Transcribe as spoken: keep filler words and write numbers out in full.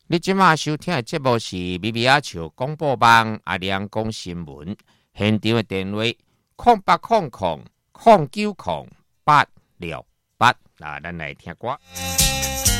你即马收听的节目是米米阿笑广播网阿亮讲新闻，现场的电话空八空空空九空八六八，那咱来听歌。